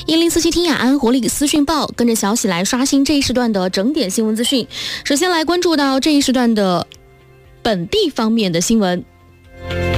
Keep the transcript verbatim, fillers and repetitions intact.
一零四七听雅安活力资讯报，跟着小喜来刷新这一时段的整点新闻资讯。首先来关注到这一时段的本地方面的新闻。